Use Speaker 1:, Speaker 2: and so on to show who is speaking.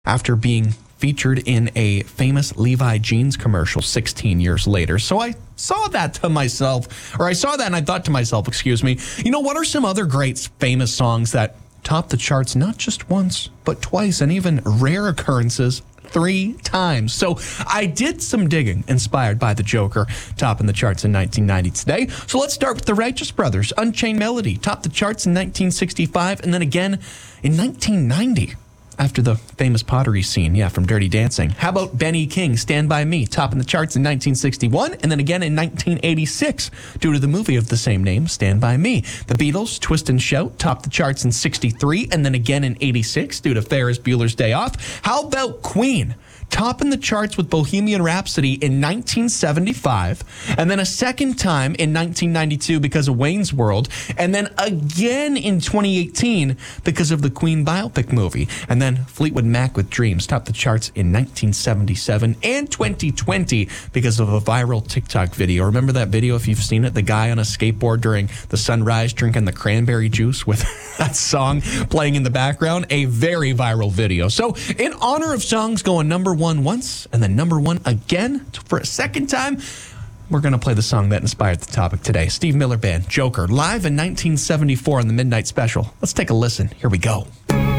Speaker 1: after being featured in a famous Levi Jeans commercial 16 years later. So I saw that and I thought to myself, what are some other great famous songs that top the charts not just once, but twice, and even rare occurrences 3 times. So I did some digging inspired by the Joker topping the charts in 1990 today. So let's start with the Righteous Brothers. Unchained Melody topped the charts in 1965 and then again in 1990. After the famous pottery scene, from Dirty Dancing. How about Benny King, Stand By Me, topping the charts in 1961, and then again in 1986, due to the movie of the same name, Stand By Me. The Beatles, Twist and Shout, topped the charts in 63, and then again in 86, due to Ferris Bueller's Day Off. How about Queen, topping the charts with Bohemian Rhapsody in 1975, and then a second time in 1992 because of Wayne's World, and then again in 2018 because of the Queen biopic movie. And then Fleetwood Mac with Dreams topped the charts in 1977 and 2020 because of a viral TikTok video. Remember that video, if you've seen it, the guy on a skateboard during the sunrise drinking the cranberry juice with that song playing in the background? A very viral video. So in honor of songs going number one once and then number one again for a second time, we're going to play the song that inspired the topic today. Steve Miller Band, Joker, live in 1974 on the Midnight Special. Let's take a listen. Here we go.